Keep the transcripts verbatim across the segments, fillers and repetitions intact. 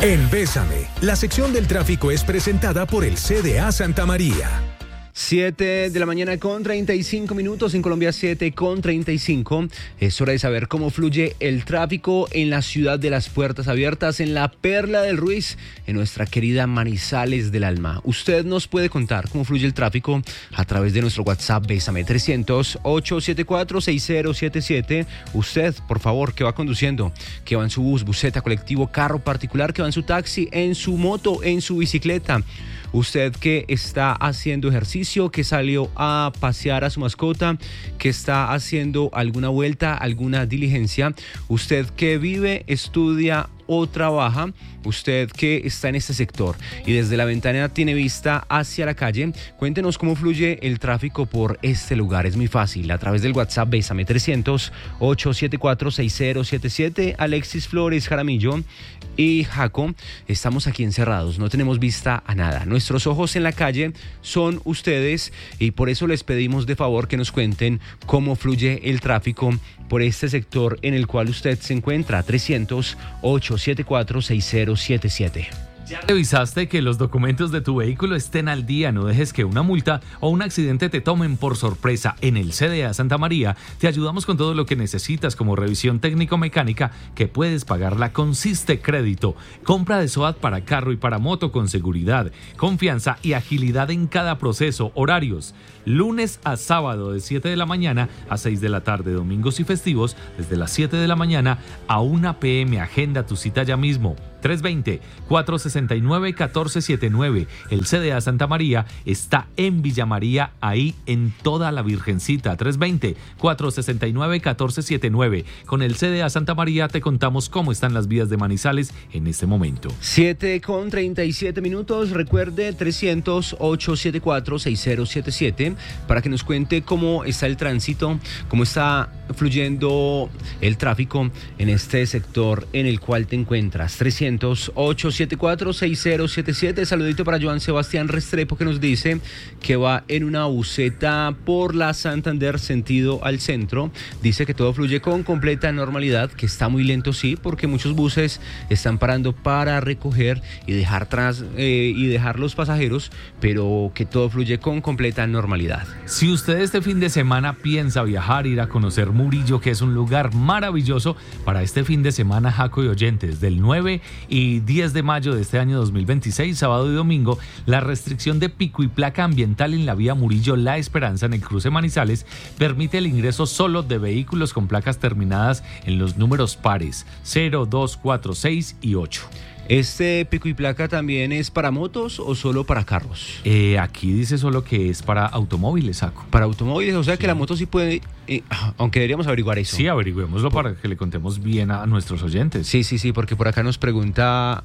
En Bésame, la sección del tráfico es presentada por el C D A Santa María. siete de la mañana con treinta y cinco minutos, en Colombia siete con treinta y cinco. Es hora de saber cómo fluye el tráfico en la ciudad de las puertas abiertas, en la Perla del Ruiz, en nuestra querida Manizales del Alma. Usted nos puede contar cómo fluye el tráfico a través de nuestro WhatsApp Bésame trescientos, ochocientos setenta y cuatro, sesenta setenta y siete. Usted, por favor, que va conduciendo, que va en su bus, buseta, colectivo, carro particular, que va en su taxi, en su moto, en su bicicleta. Usted que está haciendo ejercicio, que salió a pasear a su mascota, que está haciendo alguna vuelta, alguna diligencia. Usted que vive, estudia o trabaja, usted que está en este sector y desde la ventana tiene vista hacia la calle, cuéntenos cómo fluye el tráfico por este lugar. Es muy fácil, a través del WhatsApp Bésame trescientos, ochocientos setenta y cuatro, sesenta setenta y siete. Alexis Flores Jaramillo y Jaco, estamos aquí encerrados, no tenemos vista a nada. Nuestros ojos en la calle son ustedes y por eso les pedimos de favor que nos cuenten cómo fluye el tráfico por este sector en el cual usted se encuentra. Trescientos, ochocientos setenta y cuatro, sesenta setenta y siete. ¿Ya revisaste que los documentos de tu vehículo estén al día? No dejes que una multa o un accidente te tomen por sorpresa. En el C D A Santa María te ayudamos con todo lo que necesitas, como revisión técnico-mecánica que puedes pagarla con Siste Crédito, compra de SOAT para carro y para moto con seguridad, confianza y agilidad en cada proceso, horarios lunes a sábado de siete de la mañana a seis de la tarde, domingos y festivos desde las siete de la mañana a una pe eme. Agenda tu cita ya mismo. tres dos cero, cuatro seis nueve, uno cuatro siete nueve. El C D A Santa María está en Villa María, ahí en toda la Virgencita. tres dos cero, cuatro seis nueve, uno cuatro siete nueve. Con el C D A Santa María te contamos cómo están las vías de Manizales en este momento. siete con treinta y siete minutos. Recuerde trescientos, ochocientos setenta y cuatro, sesenta setenta y siete para que nos cuente cómo está el tránsito, cómo está fluyendo el tráfico en este sector en el cual te encuentras. trescientos, ochocientos setenta y cuatro, sesenta setenta y siete. Saludito para Joan Sebastián Restrepo, que nos dice que va en una buseta por la Santander sentido al centro. Dice que todo fluye con completa normalidad, que está muy lento, sí, porque muchos buses están parando para recoger y dejar tras eh, y dejar los pasajeros, pero que todo fluye con completa normalidad. Si usted este fin de semana piensa viajar, ir a conocer Murillo, que es un lugar maravilloso para este fin de semana, Jaco y oyentes, del nueve y diez de mayo de este año dos mil veintiséis, sábado y domingo, la restricción de pico y placa ambiental en la vía Murillo La Esperanza en el cruce Manizales permite el ingreso solo de vehículos con placas terminadas en los números pares cero, dos, cuatro, seis y ocho. ¿Este pico y placa también es para motos o solo para carros? Eh, aquí dice solo que es para automóviles, Saco. Para automóviles, o sea sí. Que la moto sí puede, eh, aunque deberíamos averiguar eso. Sí, averigüémoslo para que le contemos bien a nuestros oyentes. Sí, sí, sí, porque por acá nos pregunta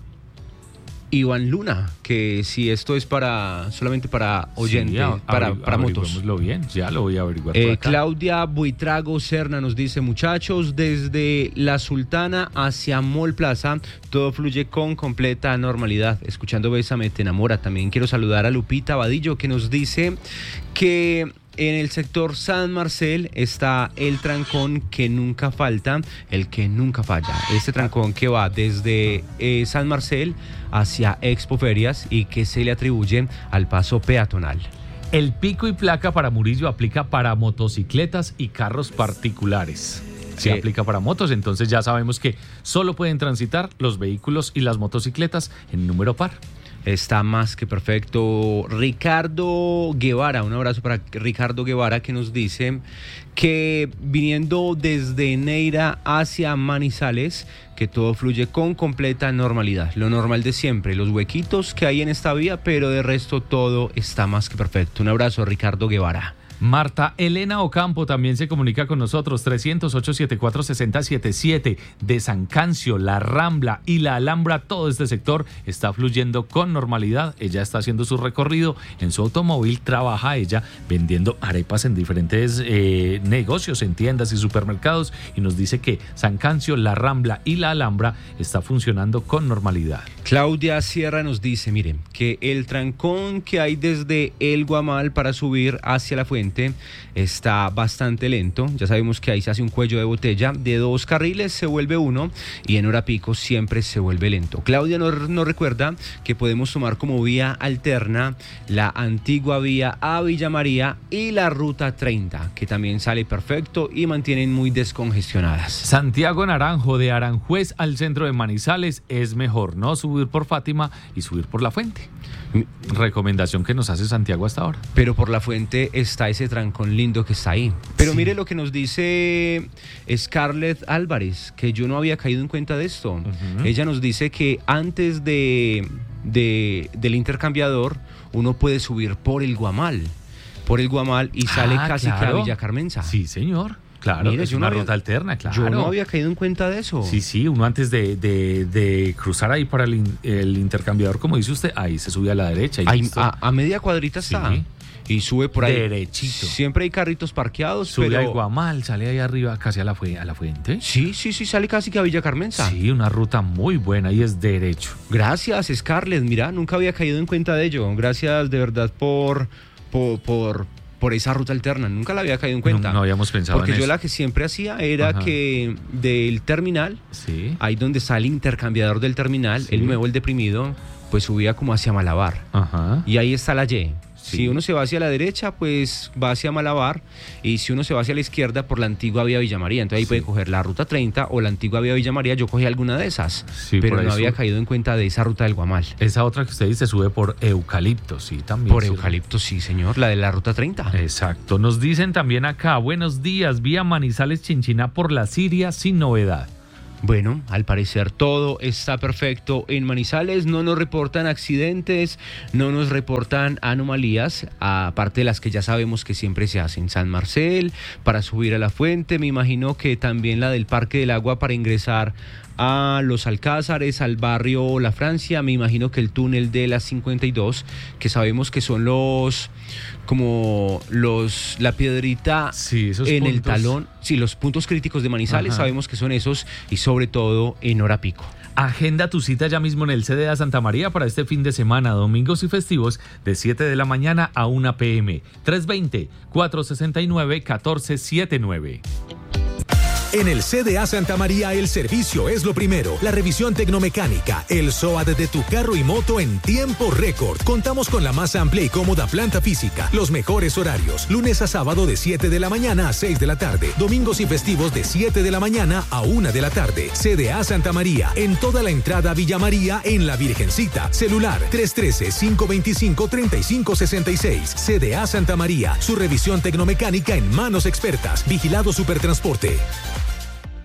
Iván Luna, que si esto es para solamente para oyentes, sí, a, para, averigü- para motos. Averigüémoslo bien, ya lo voy a averiguar Eh, por acá. Claudia Buitrago Serna nos dice, muchachos, desde La Sultana hacia Mall Plaza, todo fluye con completa normalidad. Escuchando Bésame te enamora. También quiero saludar a Lupita Vadillo, que nos dice que en el sector San Marcel está el trancón que nunca falta, el que nunca falla. Este trancón que va desde eh, San Marcel hacia Expo Ferias y que se le atribuye al paso peatonal. El pico y placa para Murillo aplica para motocicletas y carros particulares. Si Eh, aplica para motos, entonces ya sabemos que solo pueden transitar los vehículos y las motocicletas en número par. Está más que perfecto. Ricardo Guevara, un abrazo para Ricardo Guevara, que nos dice que viniendo desde Neira hacia Manizales, que todo fluye con completa normalidad. Lo normal de siempre, los huequitos que hay en esta vía, pero de resto todo está más que perfecto. Un abrazo, Ricardo Guevara. Marta Elena Ocampo también se comunica con nosotros, trescientos, ochocientos setenta y cuatro, sesenta setenta y siete. De San Cancio, La Rambla y La Alhambra, todo este sector está fluyendo con normalidad. Ella está haciendo su recorrido en su automóvil, trabaja ella vendiendo arepas en diferentes eh, negocios, en tiendas y supermercados, y nos dice que San Cancio, La Rambla y La Alhambra está funcionando con normalidad. Claudia Sierra nos dice, miren, que el trancón que hay desde el Guamal para subir hacia la fuente fuente está bastante lento. Ya sabemos que ahí se hace un cuello de botella. De dos carriles se vuelve uno y en hora pico siempre se vuelve lento. Claudia nos, nos recuerda que podemos tomar como vía alterna la antigua vía a Villa María y la ruta treinta, que también sale perfecto y mantienen muy descongestionadas. Santiago Naranjo, de Aranjuez al centro de Manizales, es mejor no subir por Fátima y subir por La Fuente. Recomendación que nos hace Santiago hasta ahora. Pero por La Fuente está ese trancón lindo que está ahí. Pero Sí. mire lo que nos dice Scarlett Álvarez, que yo no había caído en cuenta de esto. Uh-huh. Ella nos dice que antes de, de del intercambiador uno puede subir por el Guamal, por el Guamal y sale Ah, casi claro. que a Villa Carmenza. Sí, señor. Claro, Mire, es yo no una había- ruta alterna, claro. Yo no había caído en cuenta de eso. Sí, sí, uno antes de, de, de cruzar ahí para el, in- el intercambiador, como dice usd, ahí se sube a la derecha. Y Ahí, listo. a, a media cuadrita Sí. está. Y sube por ahí. Derechito. Siempre hay carritos parqueados, Sube pero... al Guamal, sale ahí arriba casi a la, fue- a la fuente. Sí, sí, sí, sale casi que a Villa Carmenza. Sí, una ruta muy buena y es derecho. Gracias, Scarlett. Mira, nunca había caído en cuenta de ello. Gracias de verdad por, por, por, por esa ruta alterna. Nunca la había caído en cuenta. No, no habíamos pensado Porque en yo eso. la que siempre hacía era Ajá. que del terminal, Sí. ahí donde está el intercambiador del terminal, Sí. el nuevo, el deprimido, pues subía como hacia Malabar. Ajá. Y ahí está la Y. Sí. Si uno se va hacia la derecha, pues va hacia Malabar. Y si uno se va hacia la izquierda, por la antigua vía Villa María. Entonces ahí Sí. puede coger la ruta treinta o la antigua vía Villa María. Yo cogí alguna de esas. Sí, pero por ahí no había sube. caído en cuenta de esa ruta del Guamal. Esa otra que usted dice sube por Eucalipto, sí, también. Por sirve. Eucalipto, sí, señor. La de la ruta treinta. Exacto. Nos dicen también acá, buenos días, vía Manizales Chinchiná por la Siria sin novedad. Bueno, al parecer todo está perfecto en Manizales, no nos reportan accidentes, no nos reportan anomalías, aparte de las que ya sabemos que siempre se hacen. San Marcel, para subir a la fuente, me imagino que también la del Parque del Agua para ingresar a los Alcázares, al barrio La Francia, me imagino que el túnel de la cincuenta y dos, que sabemos que son los, como los, la piedrita Sí, esos en el puntos. talón, sí, los puntos críticos de Manizales, Ajá. sabemos que son esos y sobre todo en hora pico. Agenda tu cita ya mismo en el C D A Santa María para este fin de semana, domingos y festivos, de siete de la mañana a una p m tres dos cero, cuatro seis nueve, uno cuatro siete nueve. En el C D A Santa María el servicio es lo primero. La revisión tecnomecánica, el S O A D de tu carro y moto en tiempo récord. Contamos con la más amplia y cómoda planta física, los mejores horarios, lunes a sábado de siete de la mañana a seis de la tarde, domingos y festivos de siete de la mañana a una de la tarde. C D A Santa María, en toda la entrada a Villa María en La Virgencita. Celular tres uno tres, cinco dos cinco, tres cinco seis seis. C D A Santa María, su revisión tecnomecánica en manos expertas. Vigilado Supertransporte.